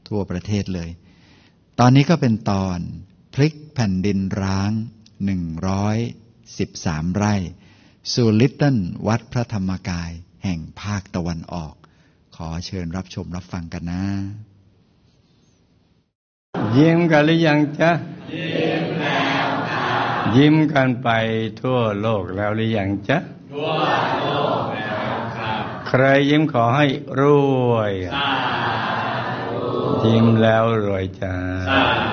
ทั่วประเทศเลยตอนนี้ก็เป็นตอนพลิกแผ่นดินร้าง113ไร่สู่ลิตเติ้ลวัดพระธรรมกายแห่งภาคตะวันออกขอเชิญรับชมรับฟังกันนะยิ้มกันหรือยังจ๊ะยิ้มแล้วครับยิ้มกันไปทั่วโลกแล้วหรือยังจ๊ะทั่วโลกแล้วครับใครยิ้มขอให้รวยสาธุยิ้มแล้วรวยจ้า